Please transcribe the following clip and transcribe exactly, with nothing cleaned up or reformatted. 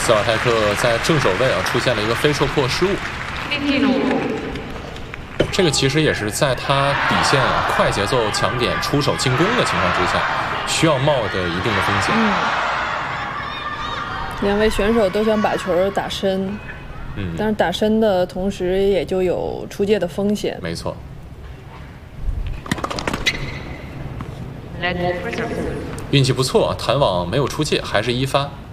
斯尔泰克在正手位啊出现了一个飞绰破失误，这个其实也是在他底线啊快节奏抢点出手进攻的情况之下，需要冒的一定的风险。 嗯，两位选手都想把球打深， 嗯， 但是打深的同时也就有出界的风险。 没错。运气不错，弹网没有出界，还是一发。